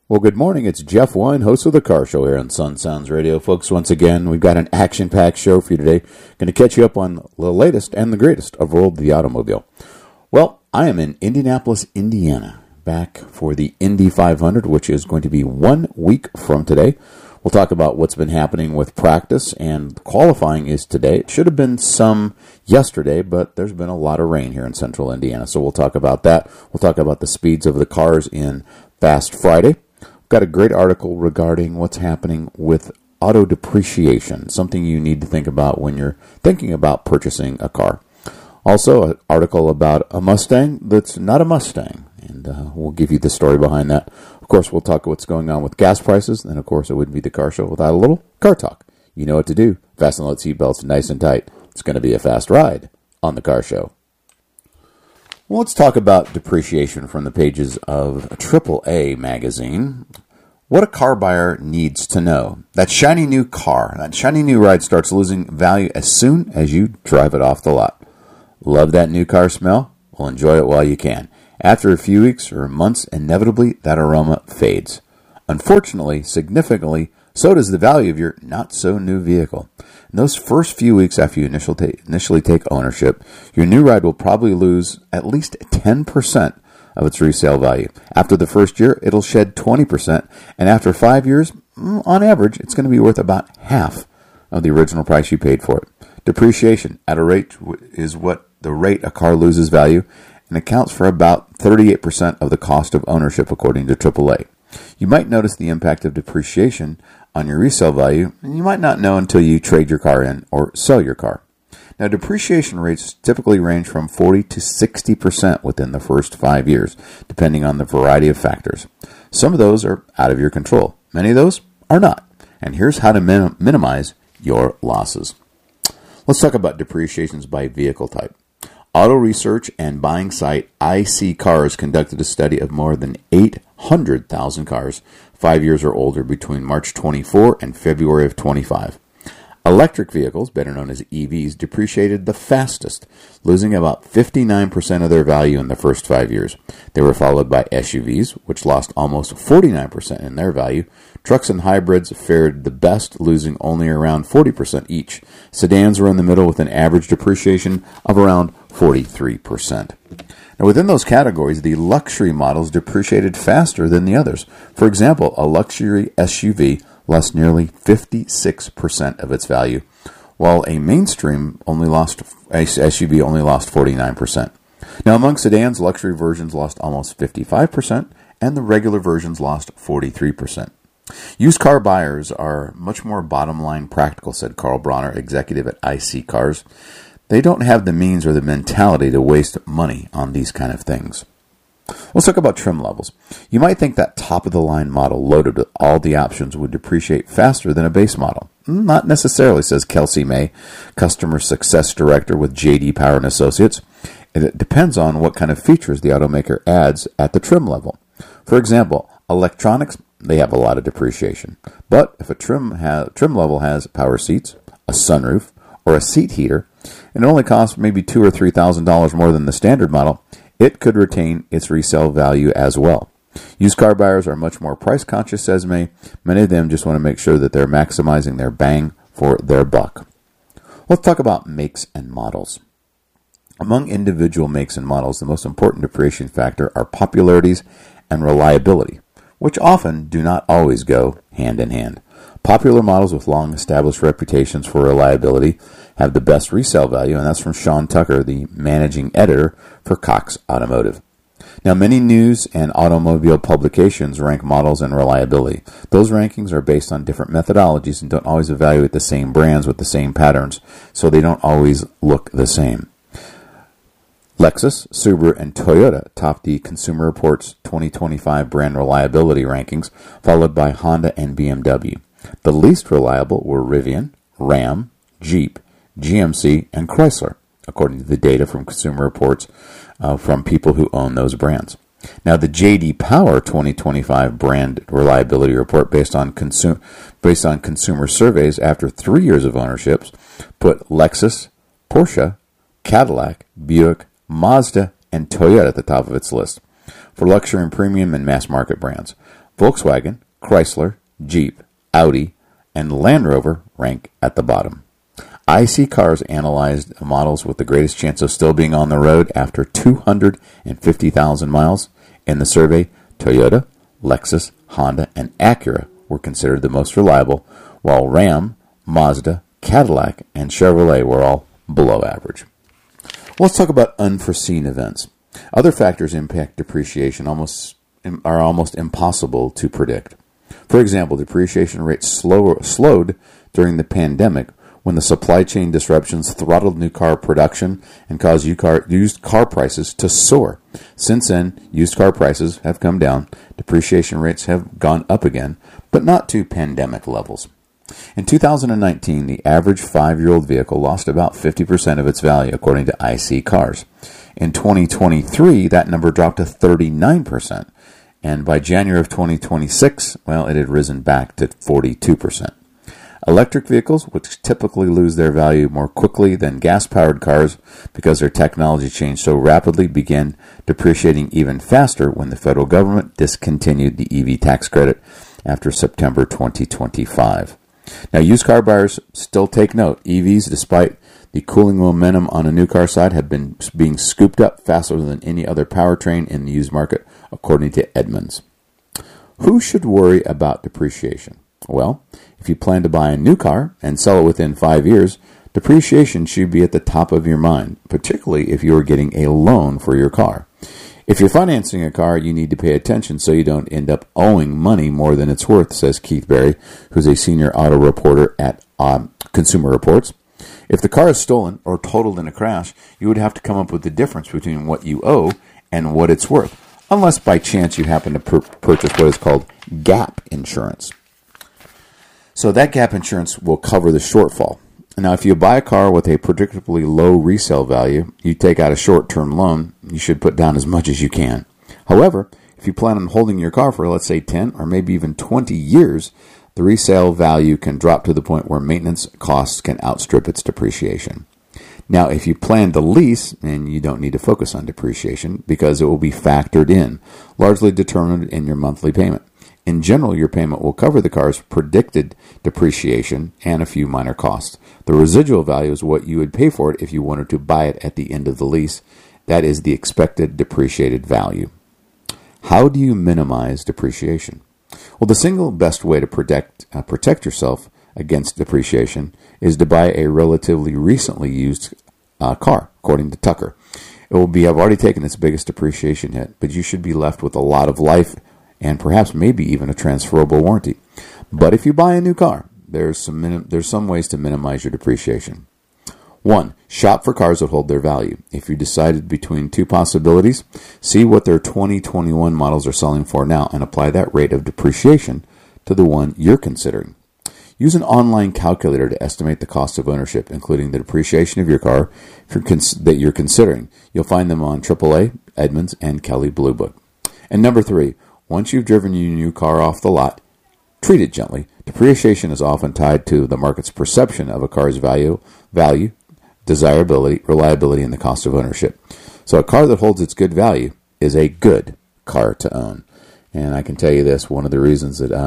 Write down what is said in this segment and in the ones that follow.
Well, good morning. It's Jeff Wine, host of The Car Show here on Sun Sounds Radio. Folks, once again, we've got an action-packed show for you today. Going to catch you up on the latest and the greatest of world of the automobile. Well, I am in Indianapolis, Indiana, back for the Indy 500, which is going to be 1 week from today. We'll talk about what's been happening with practice, and qualifying is today. It should have been some yesterday, but there's been a lot of rain here in central Indiana, so we'll talk about that. We'll talk about the speeds of the cars in Fast Friday. Got a great article regarding what's happening with auto depreciation, something you need to think about when you're thinking about purchasing a car. Also, an article about a Mustang that's not a Mustang, and we'll give you the story behind that. Of course, we'll talk what's going on with gas prices, and of course, it wouldn't be the car show without a little car talk. You know what to do. Fasten those seatbelts nice and tight. It's going to be a fast ride on the car show. Well, let's talk about depreciation from the pages of AAA magazine. What a car buyer needs to know. That shiny new car, that shiny new ride starts losing value as soon as you drive it off the lot. Love that new car smell? Well, enjoy it while you can. After a few weeks or months, inevitably that aroma fades. Unfortunately, significantly, so does the value of your not-so-new vehicle. In those first few weeks after you initially take ownership, your new ride will probably lose at least 10% of its resale value. After the first year, it'll shed 20%, and after 5 years, on average, it's going to be worth about half of the original price you paid for it. Depreciation at a rate is what the rate a car loses value, and accounts for about 38% of the cost of ownership, according to AAA. You might notice the impact of depreciation on your resale value, and you might not know until you trade your car in or sell your car. Now, depreciation rates typically range from 40 to 60% within the first 5 years, depending on the variety of factors. Some of those are out of your control. Many of those are not. And here's how to minimize your losses. Let's talk about depreciations by vehicle type. Auto research and buying site IC Cars conducted a study of more than 800,000 cars 5 years or older between March 24 and February of 25. Electric vehicles, better known as EVs, depreciated the fastest, losing about 59% of their value in the first 5 years. They were followed by SUVs, which lost almost 49% in their value. Trucks and hybrids fared the best, losing only around 40% each. Sedans were in the middle with an average depreciation of around 43%. Now, within those categories, the luxury models depreciated faster than the others. For example, a luxury SUV lost nearly 56% of its value, while a mainstream SUV only lost 49%. Now, among sedans, luxury versions lost almost 55%, and the regular versions lost 43%. Used car buyers are much more bottom-line practical, said Carl Bronner, executive at IC Cars. They don't have the means or the mentality to waste money on these kind of things. Let's talk about trim levels. You might think that top-of-the-line model loaded with all the options would depreciate faster than a base model. Not necessarily, says Kelsey May, Customer Success Director with J.D. Power & Associates. It depends on what kind of features the automaker adds at the trim level. For example, electronics, they have a lot of depreciation. But if a trim level has power seats, a sunroof, or a seat heater, and it only costs maybe $2,000 or $3,000 more than the standard model, it could retain its resale value as well. Used car buyers are much more price conscious, says May. Many of them just want to make sure that they're maximizing their bang for their buck. Let's talk about makes and models. Among individual makes and models, the most important depreciation factor are popularities and reliability, which often do not always go hand in hand. Popular models with long-established reputations for reliability have the best resale value, and that's from Sean Tucker, the managing editor for Cox Automotive. Now, many news and automobile publications rank models and reliability. Those rankings are based on different methodologies and don't always evaluate the same brands with the same patterns, so they don't always look the same. Lexus, Subaru, and Toyota top the Consumer Reports 2025 brand reliability rankings, followed by Honda and BMW. The least reliable were Rivian, Ram, Jeep, GMC, and Chrysler, according to the data from Consumer Reports from people who own those brands. Now, the J.D. Power 2025 brand reliability report, based on consumer surveys after 3 years of ownership, put Lexus, Porsche, Cadillac, Buick, Mazda, and Toyota at the top of its list for luxury and premium and mass market brands. Volkswagen, Chrysler, Jeep, Audi, and Land Rover rank at the bottom. IC Cars analyzed models with the greatest chance of still being on the road after 250,000 miles. In the survey, Toyota, Lexus, Honda, and Acura were considered the most reliable, while Ram, Mazda, Cadillac, and Chevrolet were all below average. Let's talk about unforeseen events. Other factors impact depreciation are almost impossible to predict. For example, depreciation rates slowed during the pandemic when the supply chain disruptions throttled new car production and caused used car prices to soar. Since then, used car prices have come down, depreciation rates have gone up again, but not to pandemic levels. In 2019, the average 5-year-old vehicle lost about 50% of its value, according to IC Cars. In 2023, that number dropped to 39%, and by January of 2026, it had risen back to 42%. Electric vehicles, which typically lose their value more quickly than gas-powered cars because their technology changed so rapidly, began depreciating even faster when the federal government discontinued the EV tax credit after September 2025. Now, used car buyers still take note. EVs, despite the cooling momentum on a new car side, have been being scooped up faster than any other powertrain in the used market, according to Edmunds. Who should worry about depreciation? Well, if you plan to buy a new car and sell it within 5 years, depreciation should be at the top of your mind, particularly if you are getting a loan for your car. If you're financing a car, you need to pay attention so you don't end up owing money more than it's worth, says Keith Berry, who's a senior auto reporter at Consumer Reports. If the car is stolen or totaled in a crash, you would have to come up with the difference between what you owe and what it's worth, unless by chance you happen to purchase what is called gap insurance. So that gap insurance will cover the shortfall. Now, if you buy a car with a predictably low resale value, you take out a short-term loan, you should put down as much as you can. However, if you plan on holding your car for, let's say, 10 or maybe even 20 years, the resale value can drop to the point where maintenance costs can outstrip its depreciation. Now, if you plan to lease, then you don't need to focus on depreciation because it will be factored in, largely determined in your monthly payment. In general, your payment will cover the car's predicted depreciation and a few minor costs. The residual value is what you would pay for it if you wanted to buy it at the end of the lease. That is the expected depreciated value. How do you minimize depreciation? Well, the single best way to protect yourself against depreciation is to buy a relatively recently used car, according to Tucker. It will have already taken its biggest depreciation hit, but you should be left with a lot of life and perhaps maybe even a transferable warranty. But if you buy a new car, there's some ways to minimize your depreciation. 1. Shop for cars that hold their value. If you decided between two possibilities, see what their 2021 models are selling for now and apply that rate of depreciation to the one you're considering. Use an online calculator to estimate the cost of ownership, including the depreciation of your car that you're considering. You'll find them on AAA, Edmunds, and Kelley Blue Book. And number 3, once you've driven your new car off the lot, treat it gently. Depreciation is often tied to the market's perception of a car's value, desirability, reliability, and the cost of ownership. So a car that holds its good value is a good car to own. And I can tell you this, one of the reasons that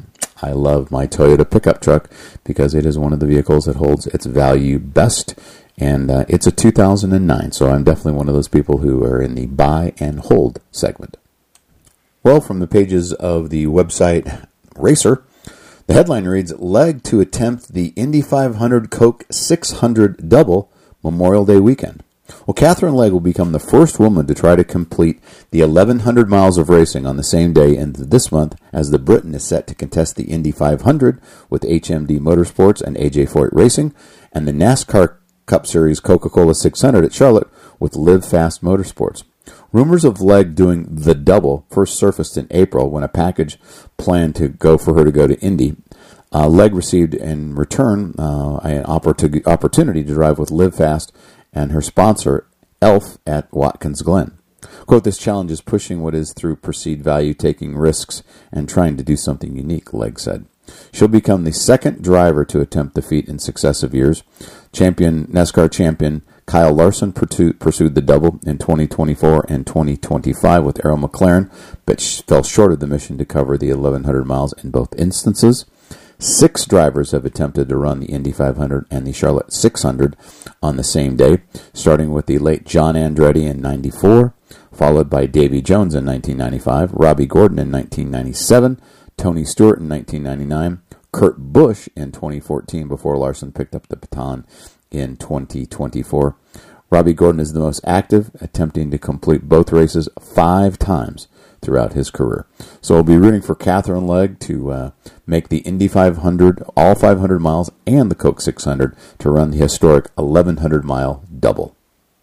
I love my Toyota pickup truck, because it is one of the vehicles that holds its value best, and it's a 2009, so I'm definitely one of those people who are in the buy and hold segment. Well, from the pages of the website Racer, the headline reads, Leg to attempt the Indy 500 Coke 600 double Memorial Day weekend. Well, Katherine Legge will become the first woman to try to complete the 1,100 miles of racing on the same day and this month, as the Briton is set to contest the Indy 500 with HMD Motorsports and AJ Foyt Racing, and the NASCAR Cup Series Coca-Cola 600 at Charlotte with Live Fast Motorsports. Rumors of Legge doing the double first surfaced in April when a package planned for her to go to Indy. Legge received in return an opportunity to drive with Live Fast and her sponsor, Elf, at Watkins Glen. Quote, this challenge is pushing what is through perceived value, taking risks, and trying to do something unique, Legge said. She'll become the second driver to attempt the feat in successive years. NASCAR champion Kyle Larson pursued the double in 2024 and 2025 with Arrow McLaren, but fell short of the mission to cover the 1,100 miles in both instances. 6 drivers have attempted to run the Indy 500 and the Charlotte 600 on the same day, starting with the late John Andretti in 94, followed by Davy Jones in 1995, Robbie Gordon in 1997, Tony Stewart in 1999, Kurt Busch in 2014 before Larson picked up the baton in 2024. Robbie Gordon is the most active, attempting to complete both races 5 times throughout his career. So we'll be rooting for Catherine Legg to make the Indy 500, all 500 miles, and the Coke 600 to run the historic 1,100-mile double.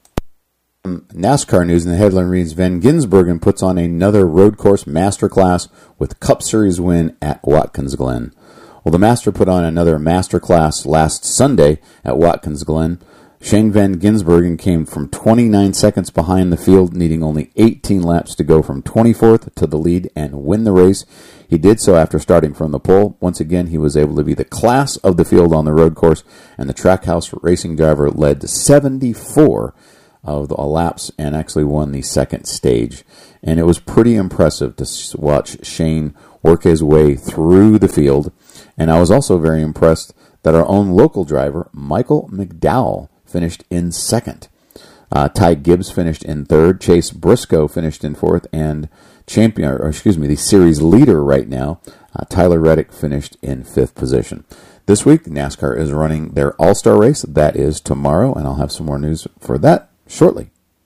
NASCAR news, in the headline reads, Van Gisbergen puts on another road course masterclass with Cup Series win at Watkins Glen. Well, the Master put on another masterclass last Sunday at Watkins Glen. Shane Van Gisbergen came from 29 seconds behind the field, needing only 18 laps to go from 24th to the lead and win the race. He did so after starting from the pole. Once again, he was able to be the class of the field on the road course, and the Trackhouse racing driver led 74 of the laps and actually won the second stage. And it was pretty impressive to watch Shane work his way through the field. And I was also very impressed that our own local driver, Michael McDowell, finished in second. Ty Gibbs finished in third. Chase Briscoe finished in fourth. And the series leader right now, Tyler Reddick, finished in fifth position. This week, NASCAR is running their All-Star race. That is tomorrow, and I'll have some more news for that shortly.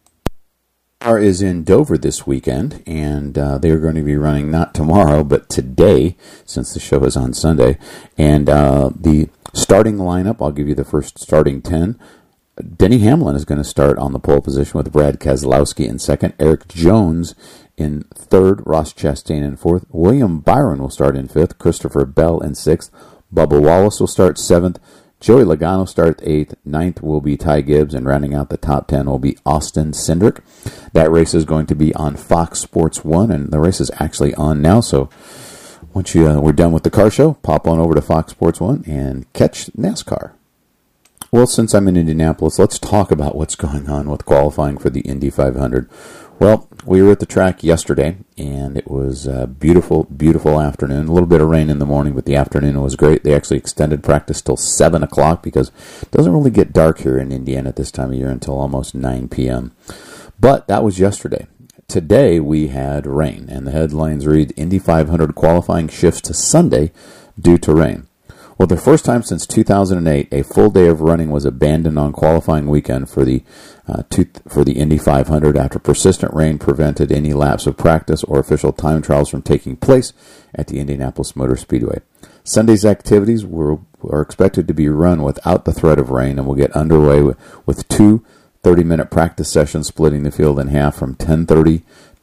NASCAR is in Dover this weekend, and they are going to be running not tomorrow, but today, since the show is on Sunday. And the starting lineup, I'll give you the first starting 10. Denny Hamlin is going to start on the pole position with Brad Keselowski in second. Eric Jones in third. Ross Chastain in fourth. William Byron will start in fifth. Christopher Bell in sixth. Bubba Wallace will start seventh. Joey Logano starts eighth. Ninth will be Ty Gibbs, and rounding out the top 10 will be Austin Cindric. That race is going to be on Fox Sports 1, and the race is actually on now. So once we're done with the car show, pop on over to Fox Sports 1 and catch NASCAR. Well, since I'm in Indianapolis, let's talk about what's going on with qualifying for the Indy 500. Well, we were at the track yesterday, and it was a beautiful, beautiful afternoon. A little bit of rain in the morning, but the afternoon was great. They actually extended practice till 7 o'clock because it doesn't really get dark here in Indiana at this time of year until almost 9 p.m. But that was yesterday. Today we had rain, and the headlines read, Indy 500 qualifying shifts to Sunday due to rain. Well, the first time since 2008, a full day of running was abandoned on qualifying weekend for the Indy 500 after persistent rain prevented any lapse of practice or official time trials from taking place at the Indianapolis Motor Speedway. Sunday's activities are expected to be run without the threat of rain and will get underway with 2 30-minute practice sessions splitting the field in half from 9:30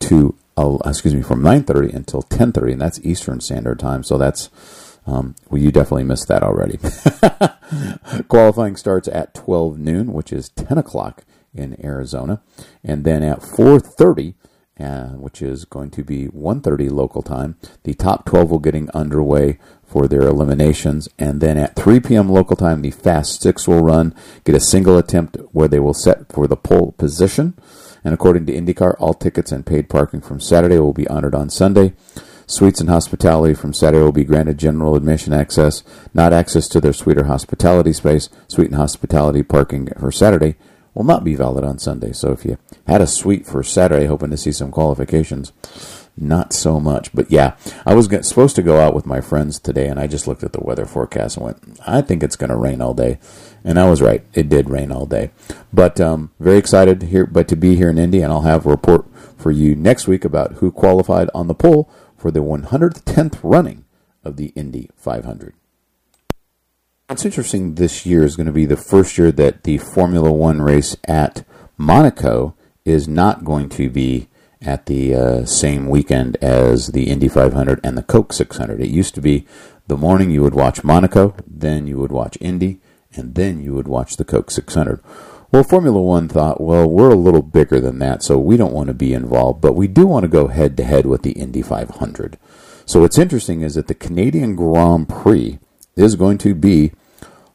until 10:30, and that's Eastern Standard Time. So that's you definitely missed that already. Qualifying starts at 12 noon, which is 10 o'clock in Arizona. And then at 4:30, which is going to be 1:30 local time, the top 12 will getting underway for their eliminations. And then at 3 p.m. local time, the Fast Six will run, get a single attempt where they will set for the pole position. And according to IndyCar, all tickets and paid parking from Saturday will be honored on Sunday. Suites and hospitality from Saturday will be granted general admission access, not access to their suite or hospitality space. Suite and hospitality parking for Saturday will not be valid on Sunday. So if you had a suite for Saturday hoping to see some qualifications, not so much. But yeah, I was supposed to go out with my friends today, and I just looked at the weather forecast and went, I think it's going to rain all day. And I was right. It did rain all day. But very excited to be here in Indy, and I'll have a report for you next week about who qualified on the pole for the 110th running of the Indy 500. What's interesting, this year is going to be the first year that the Formula One race at Monaco is not going to be at the same weekend as the Indy 500 and the Coke 600. It used to be the morning you would watch Monaco, then you would watch Indy, and then you would watch the Coke 600. Well, Formula One thought, well, we're a little bigger than that, so we don't want to be involved, but we do want to go head-to-head with the Indy 500. So what's interesting is that the Canadian Grand Prix is going to be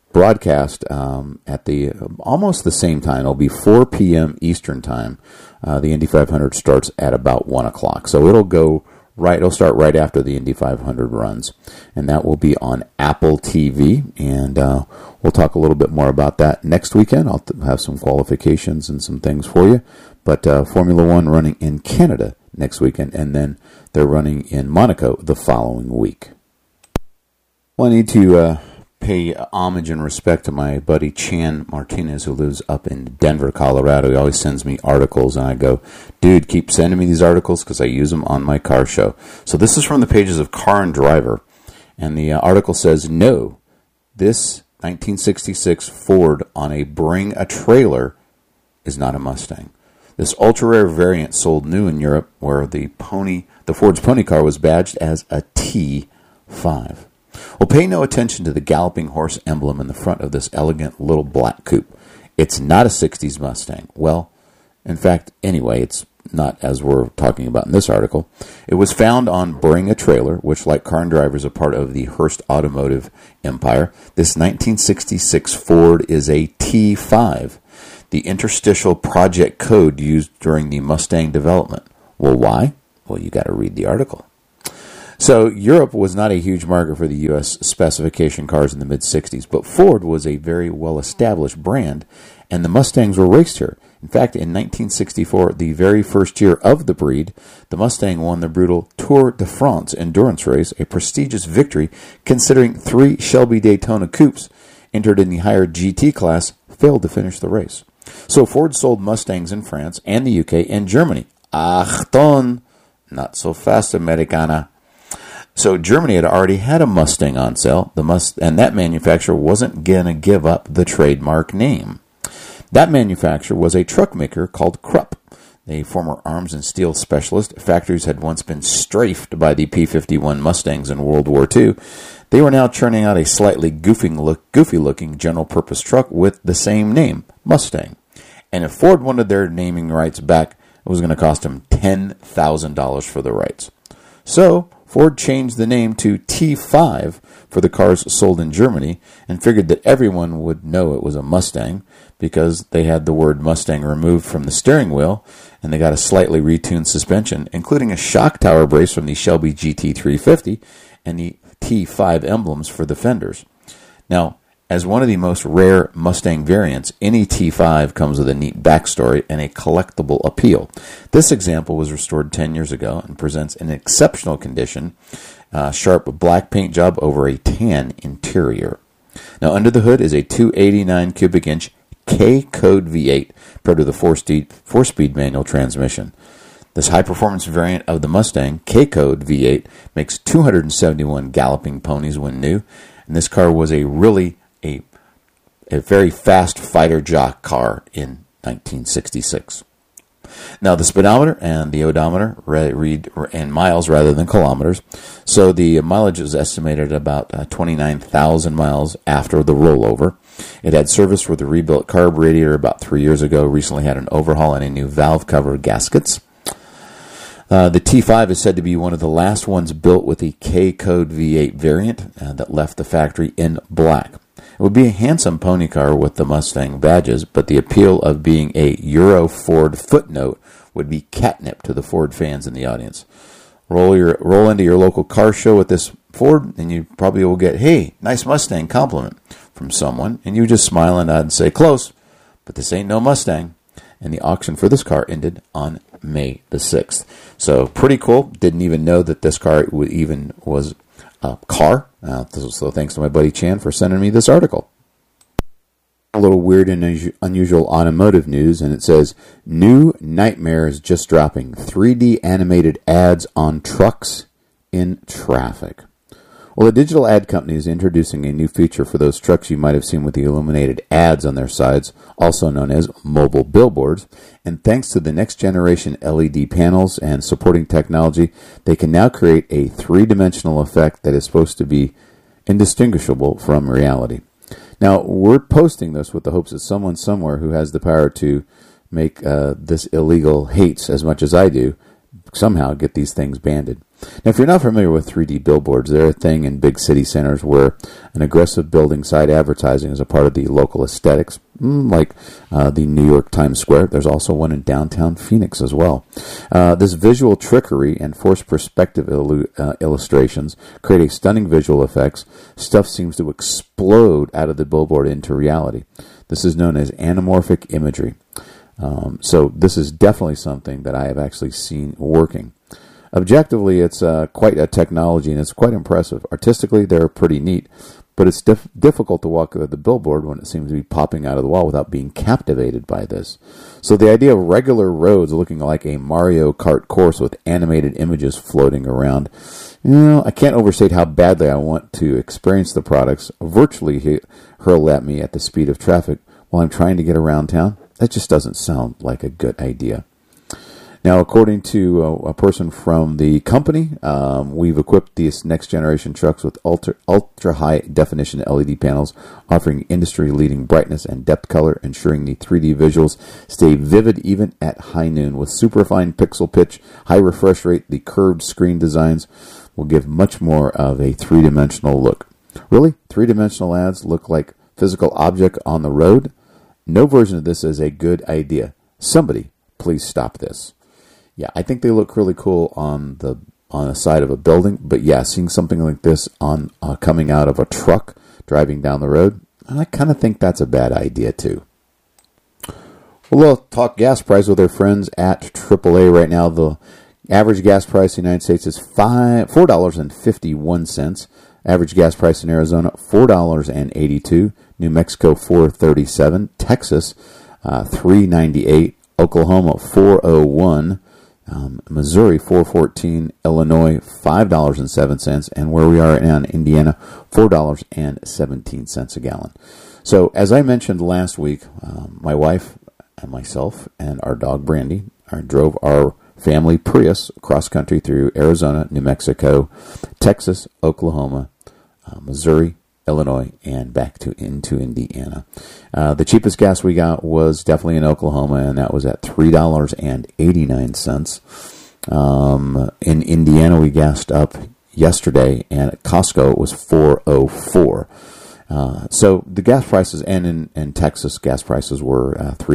broadcast at the almost the same time. It'll be 4 p.m. Eastern time. The Indy 500 starts at about 1 o'clock. So it'll start right after the Indy 500 runs. And that will be on Apple TV. And we'll talk a little bit more about that next weekend. I'll have some qualifications and some things for you. But Formula One running in Canada next weekend. And then they're running in Monaco the following week. Well, I need to pay homage and respect to my buddy Chan Martinez, who lives up in Denver, Colorado. He always sends me articles, and I go, dude, keep sending me these articles because I use them on my car show. So this is from the pages of Car and Driver, and the article says, no, this 1966 Ford on a Bring a Trailer is not a Mustang. This ultra-rare variant sold new in Europe, where the Ford's pony car was badged as a T5. Well, pay no attention to the galloping horse emblem in the front of this elegant little black coupe. It's not a 60s Mustang. Well, in fact, anyway, it's not as we're talking about in this article. It was found on Bring a Trailer, which, like Car and Driver, is a part of the Hearst Automotive empire. This 1966 Ford is a T5, the interstitial project code used during the Mustang development. Well, why? Well, you got to read the article. So Europe was not a huge market for the U.S. specification cars in the mid-'60s, but Ford was a very well-established brand, and the Mustangs were raced here. In fact, in 1964, the very first year of the breed, the Mustang won the brutal Tour de France endurance race, a prestigious victory considering 3 Shelby Daytona coupes entered in the higher GT class failed to finish the race. So Ford sold Mustangs in France and the UK and Germany. Achtung! Not so fast, Americana. So Germany had already had a Mustang on sale, and that manufacturer wasn't going to give up the trademark name. That manufacturer was a truck maker called Krupp, a former arms and steel specialist. Factories had once been strafed by the P-51 Mustangs in World War II. They were now churning out a slightly goofy-looking general-purpose truck with the same name, Mustang. And if Ford wanted their naming rights back, it was going to cost them $10,000 for the rights. So Ford changed the name to T5 for the cars sold in Germany and figured that everyone would know it was a Mustang because they had the word Mustang removed from the steering wheel and they got a slightly retuned suspension, including a shock tower brace from the Shelby GT350 and the T5 emblems for the fenders. Now, as one of the most rare Mustang variants, any T5 comes with a neat backstory and a collectible appeal. This example was restored 10 years ago and presents an exceptional condition, sharp black paint job over a tan interior. Now, under the hood is a 289 cubic inch K-Code V8 paired with a 4-speed manual transmission. This high-performance variant of the Mustang, K-Code V8, makes 271 galloping ponies when new, and this car was a very fast fighter jock car in 1966. Now, the speedometer and the odometer read in miles rather than kilometers, so the mileage is estimated at about 29,000 miles after the rollover. It had service with a rebuilt carb radiator about 3 years ago, recently had an overhaul and a new valve cover gaskets. The T5 is said to be one of the last ones built with the K-Code V8 variant that left the factory in black. It would be a handsome pony car with the Mustang badges, but the appeal of being a Euro Ford footnote would be catnip to the Ford fans in the audience. Roll into your local car show with this Ford, and you probably will get, "Hey, nice Mustang" compliment from someone, and you just smile and nod and say, "Close, but this ain't no Mustang." And the auction for this car ended on May the 6th. So pretty cool. Didn't even know that this car even was a car. So thanks to my buddy Chan for sending me this article. A little weird and unusual automotive news, and it says, new nightmare is just dropping. 3D animated ads on trucks in traffic. Well, the digital ad company is introducing a new feature for those trucks you might have seen with the illuminated ads on their sides, also known as mobile billboards. And thanks to the next generation LED panels and supporting technology, they can now create a three-dimensional effect that is supposed to be indistinguishable from reality. Now, we're posting this with the hopes that someone somewhere who has the power to make this illegal hates as much as I do somehow get these things banned. Now, if you're not familiar with 3D billboards, they're a thing in big city centers where an aggressive building site advertising is a part of the local aesthetics, like the New York Times Square. There's also one in downtown Phoenix as well. This visual trickery and forced perspective illustrations create a stunning visual effects. Stuff seems to explode out of the billboard into reality. This is known as anamorphic imagery. So this is definitely something that I have actually seen working. Objectively, it's quite a technology, and it's quite impressive. Artistically, they're pretty neat, but it's difficult to walk the billboard when it seems to be popping out of the wall without being captivated by this. So the idea of regular roads looking like a Mario Kart course with animated images floating around, I can't overstate how badly I want to experience the products virtually hurl at me at the speed of traffic while I'm trying to get around town. That just doesn't sound like a good idea. Now, according to a person from the company, we've equipped these next-generation trucks with ultra-high-definition LED panels, offering industry-leading brightness and depth color, ensuring the 3D visuals stay vivid even at high noon. With superfine pixel pitch, high refresh rate, the curved screen designs will give much more of a three-dimensional look. Really? Three-dimensional ads look like physical object on the road? No version of this is a good idea. Somebody, please stop this. Yeah, I think they look really cool on the side of a building, but yeah, seeing something like this on coming out of a truck driving down the road, I kind of think that's a bad idea too. Well, we'll talk gas price with our friends at AAA right now. The average gas price in the United States is $4.51. Average gas price in Arizona, $4.82. New Mexico, $4.37. Texas, $3.98. Oklahoma, $4.01. Missouri, $4.14. Illinois, $5.07. And where we are right now in Indiana, $4.17 a gallon. So, as I mentioned last week, my wife and myself and our dog Brandy drove our family Prius cross country through Arizona, New Mexico, Texas, Oklahoma, Missouri, Illinois, and back into Indiana. The cheapest gas we got was definitely in Oklahoma, and that was at $3.89. In Indiana, we gassed up yesterday, and at Costco it was $4.04. So the gas prices, and in Texas, gas prices were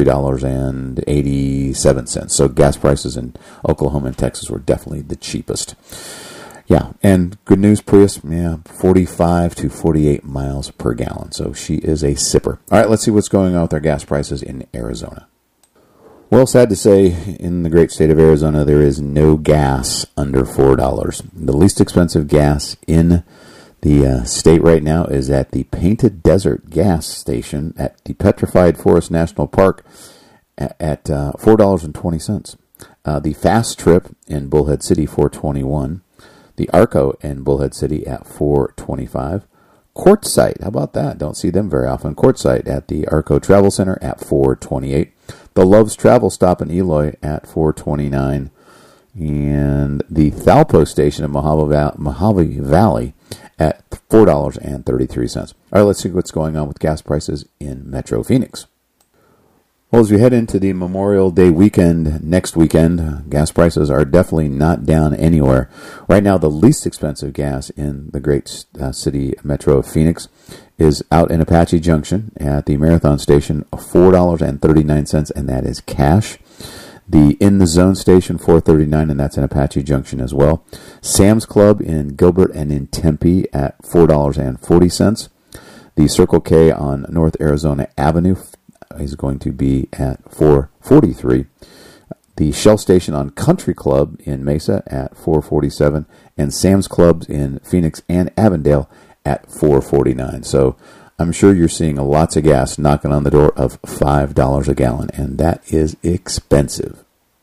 $3.87. So gas prices in Oklahoma and Texas were definitely the cheapest. Yeah, and good news, Prius, 45 to 48 miles per gallon. So she is a sipper. All right, let's see what's going on with our gas prices in Arizona. Well, sad to say, in the great state of Arizona, there is no gas under $4. The least expensive gas in the state right now is at the Painted Desert gas station at the Petrified Forest National Park at $4.20. The Fast Trip in Bullhead City, $4.21. The Arco in Bullhead City at $4.25. Quartzsite, how about that? Don't see them very often. Quartzsite at the Arco Travel Center at $4.28. The Love's Travel Stop in Eloy at $4.29. And the Thalpo Station in Mojave Valley at $4.33. All right, let's see what's going on with gas prices in Metro Phoenix. Well, as we head into the Memorial Day weekend, next weekend, gas prices are definitely not down anywhere. Right now, the least expensive gas in the great city Metro of Phoenix is out in Apache Junction at the Marathon Station, $4.39, and that is cash. The In the Zone Station, $4.39, and that's in Apache Junction as well. Sam's Club in Gilbert and in Tempe at $4.40. The Circle K on North Arizona Avenue is going to be at $4.43. The Shell Station on Country Club in Mesa at $4.47, and Sam's Clubs in Phoenix and Avondale at $4.49. So I'm sure you're seeing lots of gas knocking on the door of $5 a gallon, and that is expensive.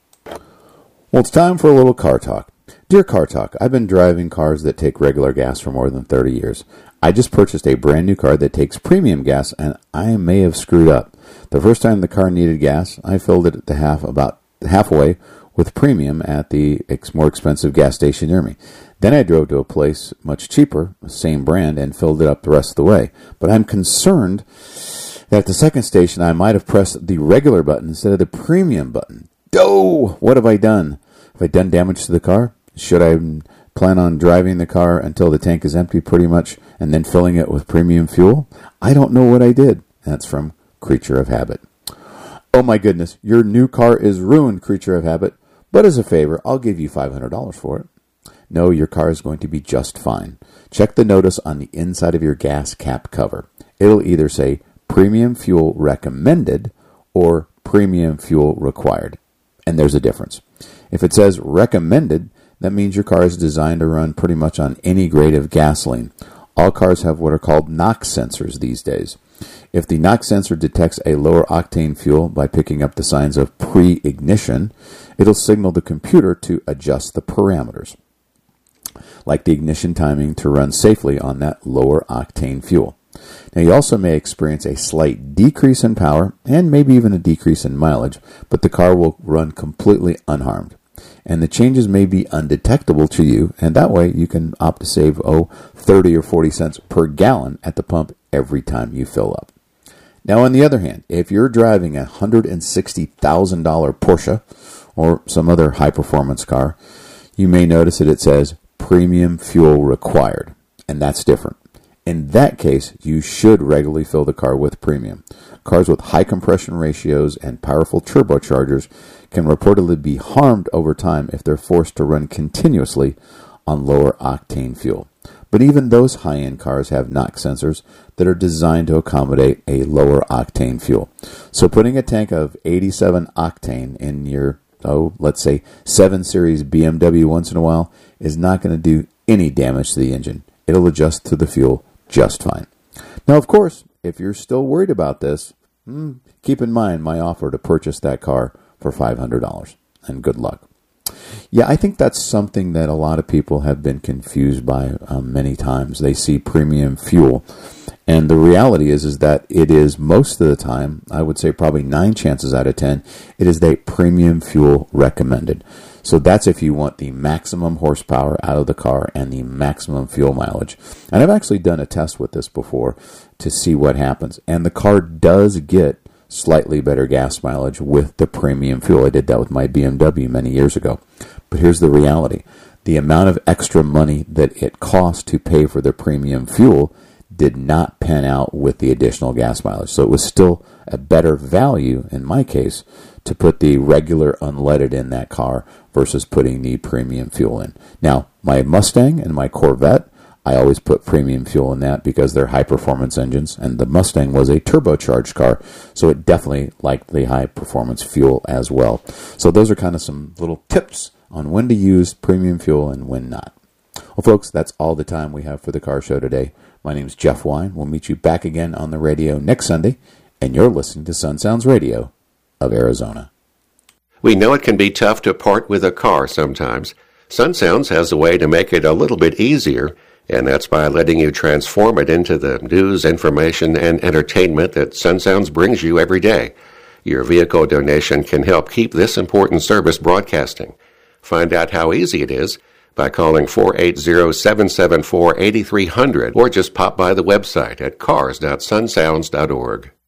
Well, it's time for a little car talk. Dear Car Talk, I've been driving cars that take regular gas for more than 30 years. I just purchased a brand new car that takes premium gas, and I may have screwed up. The first time the car needed gas, I filled it at about halfway with premium at the more expensive gas station near me. Then I drove to a place much cheaper, same brand, and filled it up the rest of the way. But I'm concerned that at the second station I might have pressed the regular button instead of the premium button. Oh, what have I done? Have I done damage to the car? Should I plan on driving the car until the tank is empty pretty much and then filling it with premium fuel? I don't know what I did. That's from Creature of Habit. Oh my goodness, your new car is ruined, Creature of Habit, but as a favor, I'll give you $500 for it. No, your car is going to be just fine. Check the notice on the inside of your gas cap cover. It'll either say Premium Fuel Recommended or Premium Fuel Required. And there's a difference. If it says Recommended, that means your car is designed to run pretty much on any grade of gasoline. All cars have what are called NOx sensors these days. If the NOx sensor detects a lower octane fuel by picking up the signs of pre-ignition, it'll signal the computer to adjust the parameters, like the ignition timing to run safely on that lower octane fuel. Now, you also may experience a slight decrease in power and maybe even a decrease in mileage, but the car will run completely unharmed. And the changes may be undetectable to you, and that way you can opt to save 30 or 40 cents per gallon at the pump every time you fill up. Now, on the other hand, if you're driving a $160,000 Porsche or some other high-performance car, you may notice that it says Premium Fuel Required, and that's different. In that case, you should regularly fill the car with premium. Cars with high compression ratios and powerful turbochargers can reportedly be harmed over time if they're forced to run continuously on lower octane fuel. But even those high-end cars have NOx sensors that are designed to accommodate a lower octane fuel. So putting a tank of 87 octane in your, let's say 7 Series BMW once in a while is not going to do any damage to the engine. It'll adjust to the fuel just fine. Now, of course, if you're still worried about this, keep in mind my offer to purchase that car for $500, and good luck. Yeah, I think that's something that a lot of people have been confused by many times. They see premium fuel, and the reality is that it is most of the time, I would say probably 9 chances out of 10, it is the Premium Fuel Recommended. So that's if you want the maximum horsepower out of the car and the maximum fuel mileage. And I've actually done a test with this before to see what happens. And the car does get slightly better gas mileage with the premium fuel. I did that with my BMW many years ago. But here's the reality. The amount of extra money that it cost to pay for the premium fuel did not pan out with the additional gas mileage. So it was still a better value, in my case, to put the regular unleaded in that car versus putting the premium fuel in. Now, my Mustang and my Corvette, I always put premium fuel in that because they're high-performance engines, and the Mustang was a turbocharged car, so it definitely liked the high-performance fuel as well. So those are kind of some little tips on when to use premium fuel and when not. Well, folks, that's all the time we have for the car show today. My name is Jeff Wine. We'll meet you back again on the radio next Sunday, and you're listening to Sun Sounds Radio of Arizona. We know it can be tough to part with a car sometimes. Sun Sounds has a way to make it a little bit easier, and that's by letting you transform it into the news, information, and entertainment that Sun Sounds brings you every day. Your vehicle donation can help keep this important service broadcasting. Find out how easy it is by calling 480-774-8300 or just pop by the website at cars.sunsounds.org.